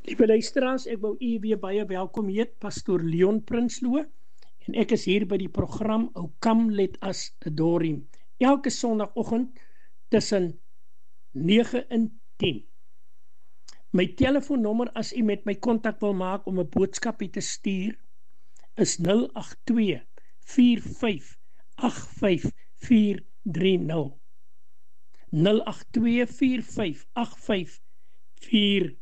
Liewe luisteraars, ek wou u weer baie welkom heet, Pastoor Leon Prinsloo, en ek is hier by die program O Come Let Us Adore Him, elke sondagoggend tussen 9 en 10. My telefoonnommer as u met my kontak wil maak om 'n boodskapie te stuur, is 082 45 85 430. 082 45 85 430.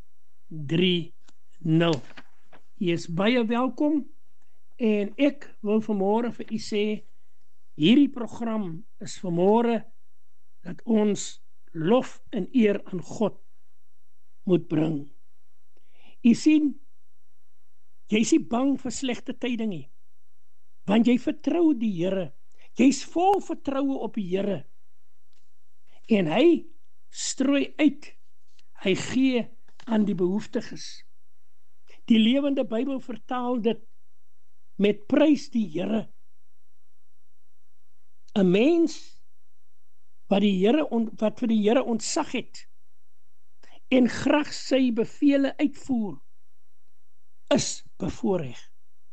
Jy is baie welkom, en ek wil vanmôre vir u sê, hierdie program is vanmôre dat ons lof en eer aan God moet bring. U sien, jy is nie bang vir slegte tyding nie, want jy vertrou die Here, jy is vol vertroue op die Here, en hy strooi uit, hy gee aan die behoeftiges. Die Lewende Bybel vertaal dit met prys die Here. 'n Mens wat vir die Here ontzag het en graag sy bevele uitvoer, is bevoorreg.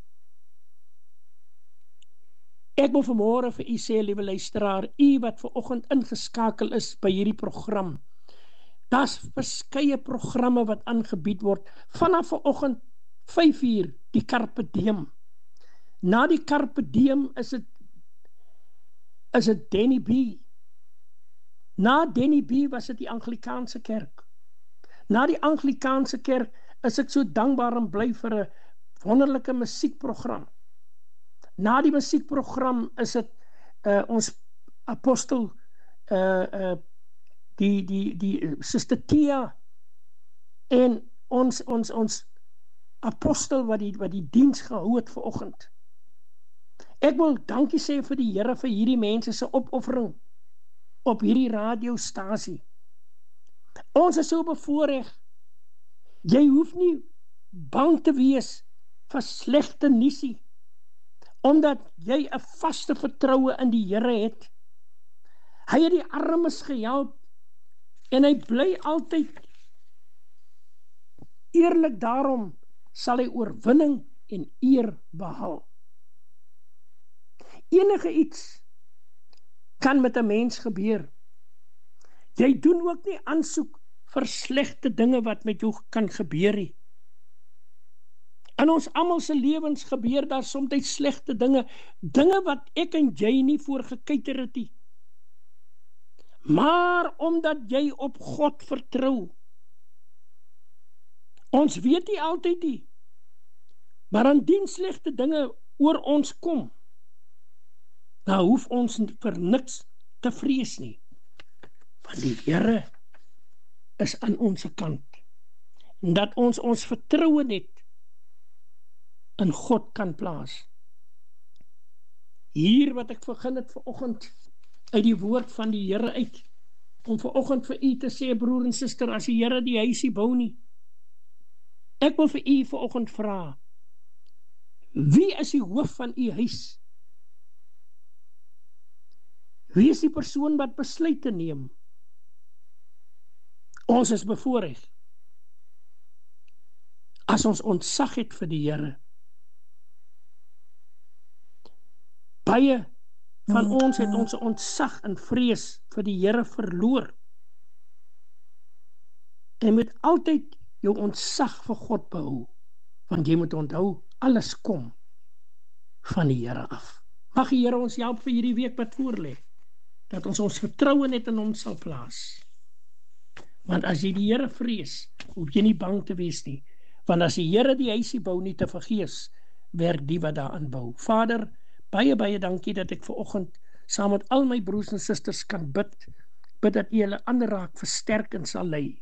Ek wil vanmôre vir u sê, liewe luisteraar, u wat vanoggend ingeskakel is by hierdie program, daar's verskeie programme wat aangebied word, vanaf vanoggend 5 uur, die Carpe Diem. Na die Carpe Diem is dit Danny B. Na Danny B was dit die Anglikaanse kerk. Na die Anglikaanse kerk is ek so dankbaar en bly vir 'n wonderlike musiekprogram. Na die musiekprogram is dit ons apostel die Sister Tia en ons apostel wat die diens gehou het vanoggend. Ek wil dankie sê vir die Here vir hierdie mense se opoffering op hierdie radiostasie. Ons is so bevoorreg. Jy hoef nie bang te wees vir slegte nuusie, omdat jy 'n vaste vertroue in die Here het. Hy het die armes gehelp, en hy bly altyd eerlik, daarom sal hy oorwinning en eer behaal. Enige iets kan met 'n mens gebeur. Jy doen ook nie aansoek vir slegte dinge wat met jou kan gebeur nie. In ons almal se lewens gebeur daar soms slegte dinge wat ek en jy nie voor gekyker het nie. Maar omdat jy op God vertrou, ons weet nie altyd nie, maar indien slegte dinge oor ons kom, dan hoef ons vir niks te vrees nie, want die Here is aan ons kant, en dat ons vertroue net in God kan plaas. Hier wat ek begin het vanoggend uit die woord van die Here uit, om vanoggend vir u te sê, broer en suster, as die Here die huisie bou nie, ek wil vir u vanoggend vra, wie is die hoof van u huis? Wie is die persoon wat besluite neem? Ons is bevoorreg, as ons ontzag het vir die Here. Baie van ons het ons ontzag en vrees vir die Here verloor. En moet altyd jou ontzag vir God behou, want jy moet onthou, alles kom van die Here af. Mag die Here ons help vir hierdie week wat voorlê, dat ons vertroue net in hom sal plaas. Want as jy die Here vrees, hoef jy nie bang te wees nie, want as die Here die huisie bou nie, te vergeefs werk die wat daaraan bou. Vader, baie dankie dat ek vanoggend saam met al my broers en susters kan bid dat U hulle aanraak, versterk en sal lei.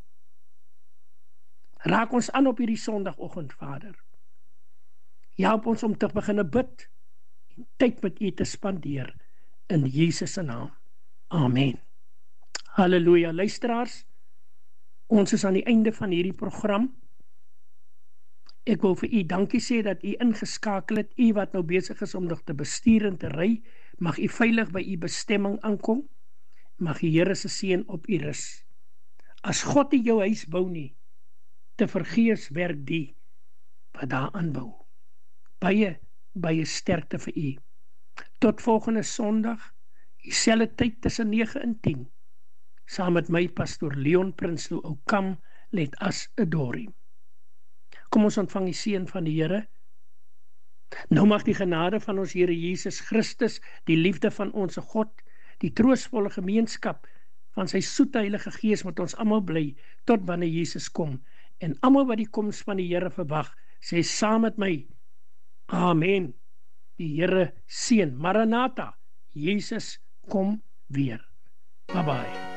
Raak ons aan op hierdie sondagoggend, Vader. Help ons om te begin bid en tyd met U te spandeer in Jesus se naam. Amen. Halleluja. Luisteraars, ons is aan die einde van hierdie program. Ek wil vir u dankie sê dat u ingeskakel het, u wat nou besig is om nog te bestuur en te ry, mag u veilig by u bestemming aankom, mag die Here se seën op u rus. As God nie jou huis bou nie, te vergees werk die wat daaraan bou. Baie sterkte vir u. Tot volgende Sondag, dieselfde tyd tussen 9 en 10, saam met my pastoor Leon Prinsloo Oukam, let as Adorim. Kom ons ontvang die seën van die Here. Nou mag die genade van ons Here Jesus Christus, die liefde van ons God, die troostvolle gemeenskap van sy soete Heilige Gees met ons almal bly, tot wanneer Jesus kom. En almal wat die koms van die Here verwag, sê saam met my, Amen. Die Here seën. Maranatha, Jesus kom weer. Bye bye.